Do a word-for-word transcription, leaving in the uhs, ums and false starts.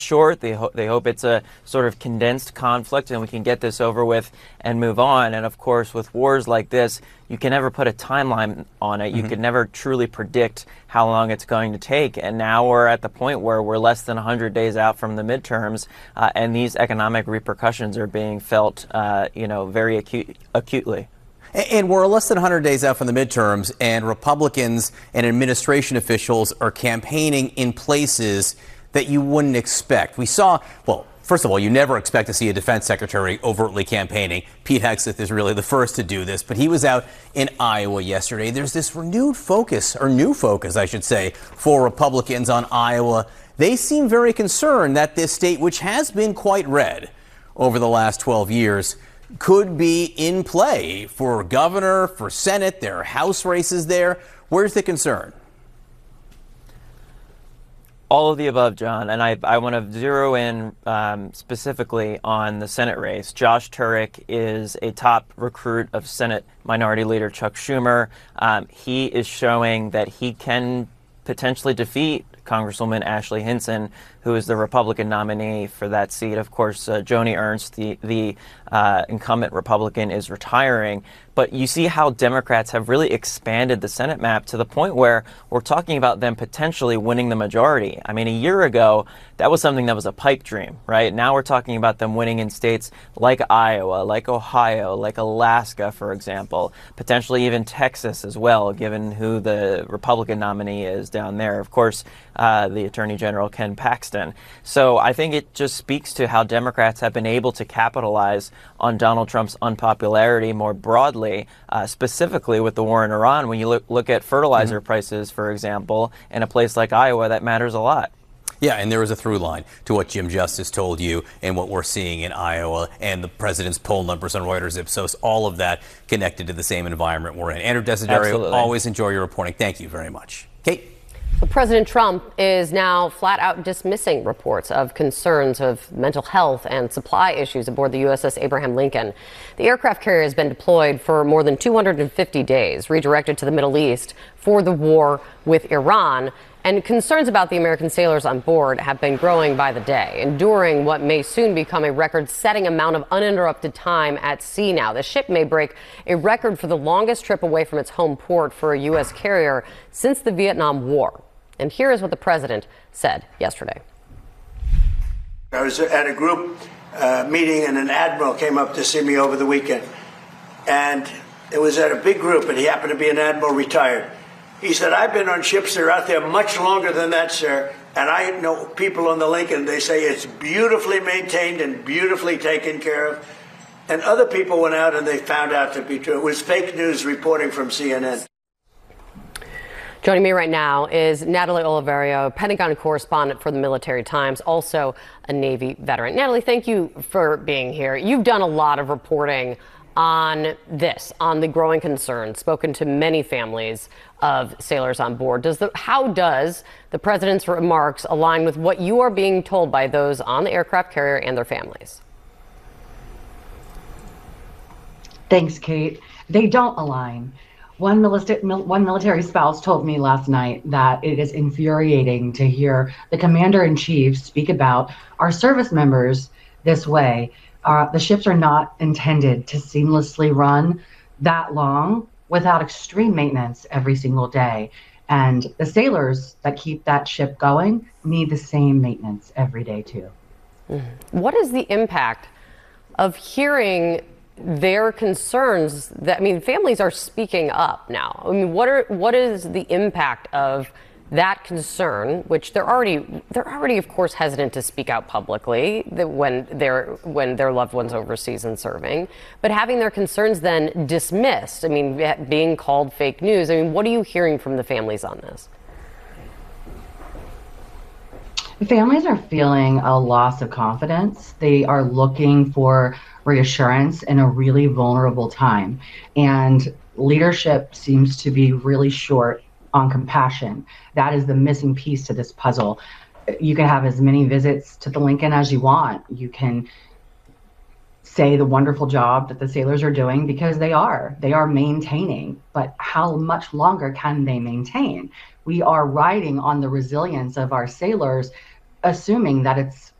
short. They, ho- they hope it's a sort of condensed conflict and we can get this over with and move on. And of course, with wars like this, you can never put a timeline on it. You mm-hmm. can never truly predict how long it's going to take. And now we're at the point where we're less than one hundred days out from the midterms, uh, and these economic repercussions are being felt, uh, you know, very acute, acutely. And we're less than one hundred days out from the midterms, and Republicans and administration officials are campaigning in places that you wouldn't expect. We saw, well, first of all, you never expect to see a defense secretary overtly campaigning. Pete Hegseth is really the first to do this, but he was out in Iowa yesterday. There's this renewed focus, or new focus, I should say, for Republicans on Iowa. They seem very concerned that this state, which has been quite red over the last twelve years, could be in play for governor, for Senate. There are House races there. Where's the concern? All of the above, John, and I, I want to zero in um, specifically on the Senate race. Josh Turek is a top recruit of Senate Minority Leader Chuck Schumer. Um, he is showing that he can potentially defeat Congresswoman Ashley Hinson, who is the Republican nominee for that seat. Of course, uh, Joni Ernst, the, the uh, incumbent Republican, is retiring. But you see how Democrats have really expanded the Senate map to the point where we're talking about them potentially winning the majority. I mean, a year ago, that was something that was a pipe dream, right? Now we're talking about them winning in states like Iowa, like Ohio, like Alaska, for example, potentially even Texas as well, given who the Republican nominee is down there. Of course, uh, the Attorney General, Ken Paxton. So I think it just speaks to how Democrats have been able to capitalize on Donald Trump's unpopularity more broadly, uh, specifically with the war in Iran. When you look, look at fertilizer mm-hmm. prices, for example, in a place like Iowa, that matters a lot. Yeah, and there is a through line to what Jim Justice told you and what we're seeing in Iowa and the president's poll numbers on Reuters Ipsos, all of that connected to the same environment we're in. Andrew Desiderio, always enjoy your reporting. Thank you very much. Kate? President Trump is now flat out dismissing reports of concerns of mental health and supply issues aboard the U S S Abraham Lincoln. The aircraft carrier has been deployed for more than two hundred fifty days, redirected to the Middle East for the war with Iran. And concerns about the American sailors on board have been growing by the day, enduring what may soon become a record-setting amount of uninterrupted time at sea now. The ship may break a record for the longest trip away from its home port for a U S carrier since the Vietnam War. And here is what the president said yesterday. I was at a group uh, meeting and an admiral came up to see me over the weekend. And it was at a big group, and he happened to be an admiral retired. He said, I've been on ships that are out there much longer than that, sir. And I know people on the Lincoln, they say it's beautifully maintained and beautifully taken care of. And other people went out and they found out to be true. It was fake news reporting from C N N. Joining me right now is Natalie Oliverio, Pentagon correspondent for the Military Times, also a Navy veteran. Natalie, thank you for being here. You've done a lot of reporting on this, on the growing concerns, spoken to many families of sailors on board. Does the, how does the president's remarks align with what you are being told by those on the aircraft carrier and their families? Thanks, Kate. They don't align. One military, one military spouse told me last night that it is infuriating to hear the commander-in-chief speak about our service members this way. Uh, the ships are not intended to seamlessly run that long without extreme maintenance every single day. And the sailors that keep that ship going need the same maintenance every day, too. Mm-hmm. What is the impact of hearing their concerns? That, I mean, families are speaking up now. I mean, what are what is the impact of that concern, which they're already they're already, of course, hesitant to speak out publicly when they're when their loved ones overseas and serving, but having their concerns then dismissed? I mean, being called fake news. I mean, what are you hearing from the families on this? Families are feeling a loss of confidence. They are looking for reassurance in a really vulnerable time. And leadership seems to be really short on compassion. That is the missing piece to this puzzle. You can have as many visits to the Lincoln as you want. You can say the wonderful job that the sailors are doing, because they are. They are maintaining. But how much longer can they maintain? We are riding on the resilience of our sailors assuming that it's